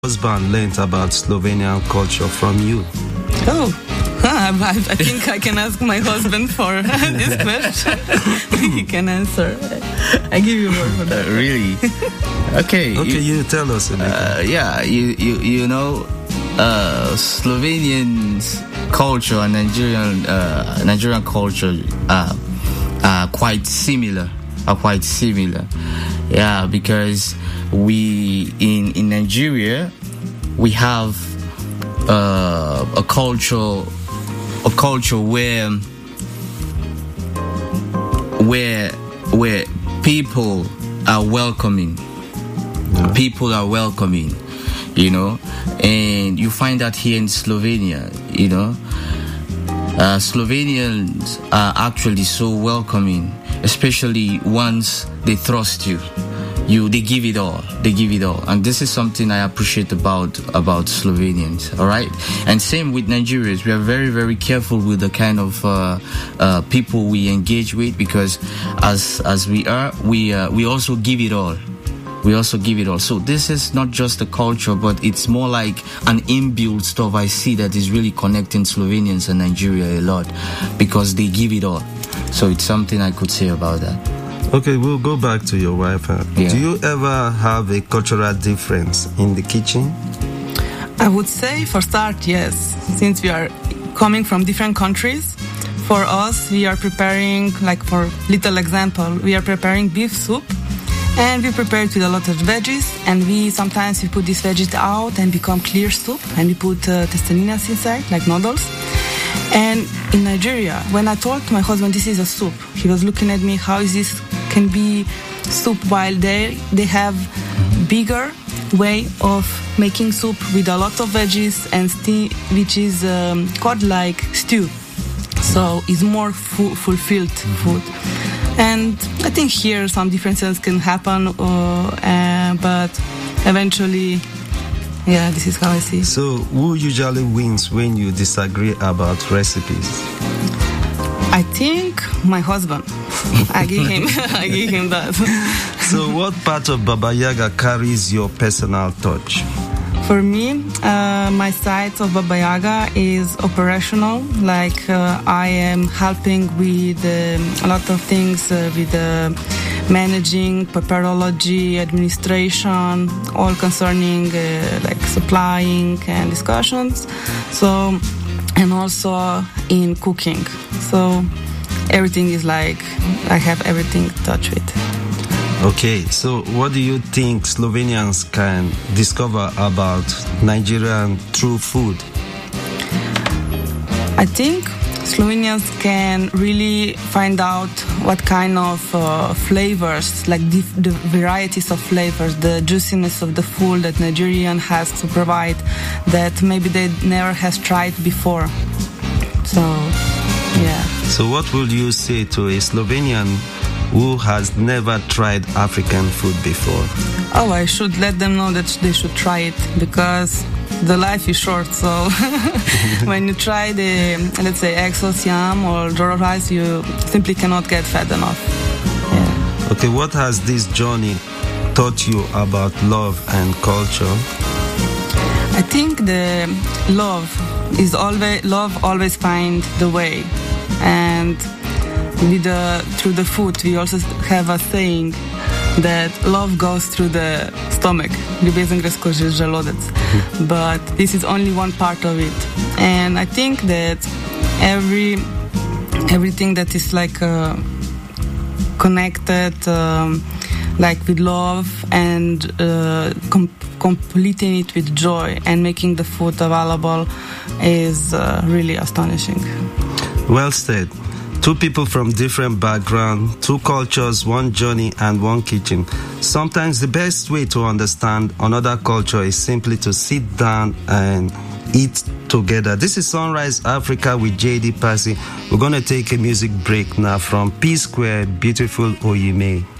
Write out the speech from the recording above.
husband learned about Slovenian culture from you? I think I can ask my husband for this question. He can answer. I give you more for that. Really? Okay. Okay, you tell us a bit. You know, Slovenians culture and Nigerian culture are quite similar. Yeah, because we in Nigeria we have a culture where people are welcoming. Yeah. People are welcoming, you know, and you find that here in Slovenia, you know. Slovenians are actually so welcoming, especially once they trust you. They give it all. And this is something I appreciate about Slovenians, all right? And same with Nigerians. We are very, very careful with the kind of people we engage with, because as we are, we also give it all. So this is not just a culture, but it's more like an inbuilt stuff I see that is really connecting Slovenians and Nigeria a lot, because they give it all. So it's something I could say about that. Okay, we'll go back to your wife. Yeah. Do you ever have a cultural difference in the kitchen? I would say, for start, yes. Since we are coming from different countries, for us, we are preparing, like for little example, we are preparing beef soup, and we prepare it with a lot of veggies, and sometimes we put these veggies out and become clear soup, and we put testaninas inside, like noodles. And in Nigeria, when I told my husband this is a soup, he was looking at me, how is this can be soup, while they have bigger way of making soup with a lot of veggies and which is called like stew. So it's more fulfilled food. And I think here some differences can happen, but eventually, yeah, this is how I see. So who usually wins when you disagree about recipes? I think my husband. I give him that. So what part of Baba Yaga carries your personal touch? For me, my side of Baba Yaga is operational. Like I am helping with a lot of things with managing, preparology, administration, all concerning like supplying and discussions. So, and also in cooking. So everything is like I have everything touch with. Okay, so what do you think Slovenians can discover about Nigerian through food? I think Slovenians can really find out what kind of flavors, like the varieties of flavors, the juiciness of the food that Nigerian has to provide that maybe they never has tried before. So, yeah. So what would you say to a Slovenian who has never tried African food before? Oh, I should let them know that they should try it, because the life is short. So when you try the, let's say, exos yam or jollof rice, you simply cannot get fat enough. Yeah. Okay, what has this journey taught you about love and culture? I think the love always finds the way, and through the food we also have a saying that love goes through the stomach. Ljubezen gre skozi želodec. But this is only one part of it, and I think that everything that is like connected, like with love and completing it with joy and making the food available is really astonishing. Well said. Two people from different backgrounds, two cultures, one journey and one kitchen. Sometimes the best way to understand another culture is simply to sit down and eat together. This is Sunrise Africa with JD Passy. We're going to take a music break now from P Square, Beautiful Oyime.